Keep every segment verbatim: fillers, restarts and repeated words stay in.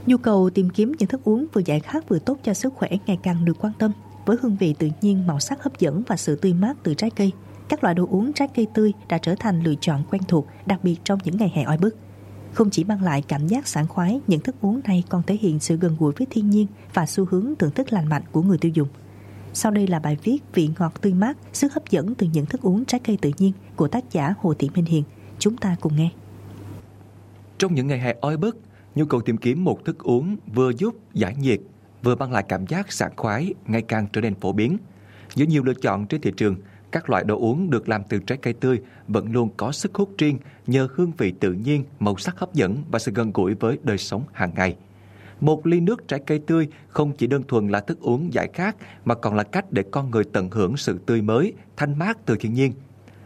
Nhu cầu tìm kiếm những thức uống vừa giải khát vừa tốt cho sức khỏe ngày càng được quan tâm. Với hương vị tự nhiên, màu sắc hấp dẫn và sự tươi mát từ trái cây, các loại đồ uống trái cây tươi đã trở thành lựa chọn quen thuộc, đặc biệt trong những ngày hè oi bức. Không chỉ mang lại cảm giác sảng khoái, những thức uống này còn thể hiện sự gần gũi với thiên nhiên và xu hướng thưởng thức lành mạnh của người tiêu dùng. Sau đây là bài viết Vị ngọt tươi mát, sức hấp dẫn từ những thức uống trái cây tự nhiên của tác giả Hồ Thị Minh Hiền. Chúng ta cùng nghe. Trong những ngày hè oi bức, nhu cầu tìm kiếm một thức uống vừa giúp giải nhiệt, vừa mang lại cảm giác sảng khoái ngày càng trở nên phổ biến. Với nhiều lựa chọn trên thị trường, các loại đồ uống được làm từ trái cây tươi vẫn luôn có sức hút riêng nhờ hương vị tự nhiên, màu sắc hấp dẫn và sự gần gũi với đời sống hàng ngày. Một ly nước trái cây tươi không chỉ đơn thuần là thức uống giải khát mà còn là cách để con người tận hưởng sự tươi mới, thanh mát từ thiên nhiên.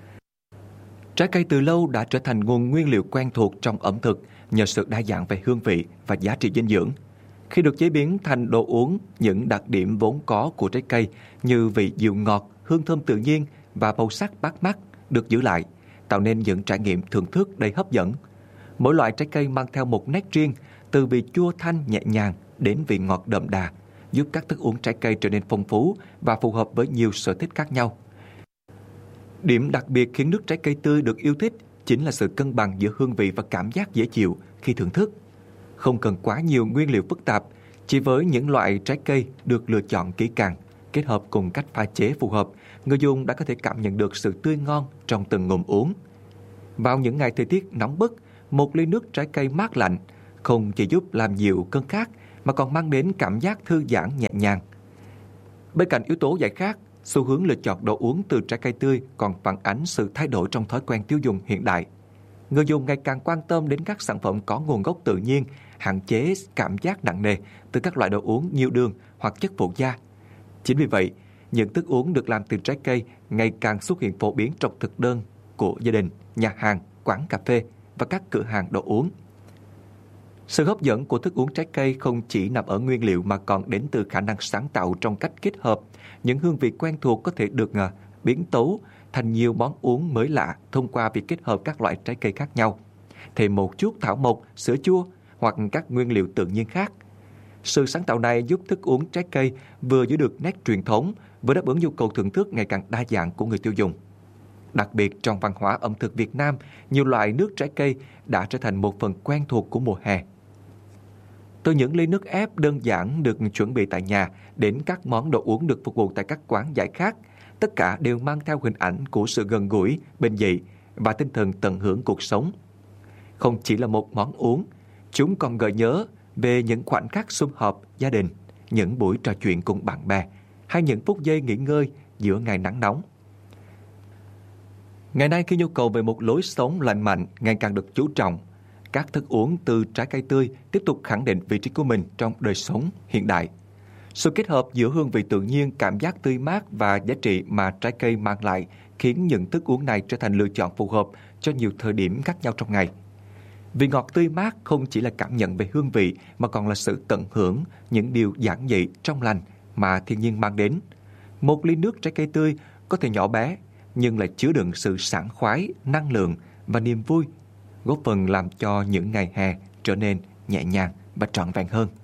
Trái cây từ lâu đã trở thành nguồn nguyên liệu quen thuộc trong ẩm thực nhờ sự đa dạng về hương vị và giá trị dinh dưỡng. Khi được chế biến thành đồ uống, những đặc điểm vốn có của trái cây như vị dịu ngọt, hương thơm tự nhiên và màu sắc bắt mắt được giữ lại, tạo nên những trải nghiệm thưởng thức đầy hấp dẫn. Mỗi loại trái cây mang theo một nét riêng, từ vị chua thanh nhẹ nhàng đến vị ngọt đậm đà, giúp các thức uống trái cây trở nên phong phú và phù hợp với nhiều sở thích khác nhau. Điểm đặc biệt khiến nước trái cây tươi được yêu thích chính là sự cân bằng giữa hương vị và cảm giác dễ chịu khi thưởng thức. Không cần quá nhiều nguyên liệu phức tạp, chỉ với những loại trái cây được lựa chọn kỹ càng, kết hợp cùng cách pha chế phù hợp, người dùng đã có thể cảm nhận được sự tươi ngon trong từng ngụm uống. Vào những ngày thời tiết nóng bức, một ly nước trái cây mát lạnh không chỉ giúp làm dịu cơn khát mà còn mang đến cảm giác thư giãn nhẹ nhàng. Bên cạnh yếu tố giải khát, xu hướng lựa chọn đồ uống từ trái cây tươi còn phản ánh sự thay đổi trong thói quen tiêu dùng hiện đại. Người dùng ngày càng quan tâm đến các sản phẩm có nguồn gốc tự nhiên, hạn chế cảm giác nặng nề từ các loại đồ uống nhiều đường hoặc chất phụ gia. Chính vì vậy, những thức uống được làm từ trái cây ngày càng xuất hiện phổ biến trong thực đơn của gia đình, nhà hàng, quán cà phê và các cửa hàng đồ uống. Sự hấp dẫn của thức uống trái cây không chỉ nằm ở nguyên liệu mà còn đến từ khả năng sáng tạo trong cách kết hợp. Những hương vị quen thuộc có thể được biến tấu thành nhiều món uống mới lạ thông qua việc kết hợp các loại trái cây khác nhau, thêm một chút thảo mộc, sữa chua hoặc các nguyên liệu tự nhiên khác. Sự sáng tạo này giúp thức uống trái cây vừa giữ được nét truyền thống, vừa đáp ứng nhu cầu thưởng thức ngày càng đa dạng của người tiêu dùng. Đặc biệt trong văn hóa ẩm thực Việt Nam, nhiều loại nước trái cây đã trở thành một phần quen thuộc của mùa hè. Từ những ly nước ép đơn giản được chuẩn bị tại nhà đến các món đồ uống được phục vụ tại các quán giải khát, tất cả đều mang theo hình ảnh của sự gần gũi, bình dị và tinh thần tận hưởng cuộc sống. Không chỉ là một món uống, chúng còn gợi nhớ về những khoảnh khắc sum họp gia đình, những buổi trò chuyện cùng bạn bè hay những phút giây nghỉ ngơi giữa ngày nắng nóng. Ngày nay, khi nhu cầu về một lối sống lành mạnh ngày càng được chú trọng, các thức uống từ trái cây tươi tiếp tục khẳng định vị trí của mình trong đời sống hiện đại. Sự kết hợp giữa hương vị tự nhiên, cảm giác tươi mát và giá trị mà trái cây mang lại khiến những thức uống này trở thành lựa chọn phù hợp cho nhiều thời điểm khác nhau trong ngày. Vị ngọt tươi mát không chỉ là cảm nhận về hương vị mà còn là sự tận hưởng những điều giản dị, trong lành mà thiên nhiên mang đến. Một ly nước trái cây tươi có thể nhỏ bé nhưng lại chứa đựng sự sảng khoái, năng lượng và niềm vui, góp phần làm cho những ngày hè trở nên nhẹ nhàng và trọn vẹn hơn.